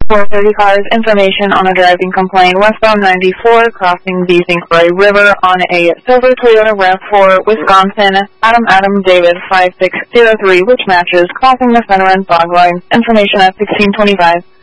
430 cars, information on a driving complaint westbound 94 crossing the St. Croix River on a silver Toyota RAV4, Wisconsin, Adam David 5603, which matches crossing the center and fog line. Information at 1625.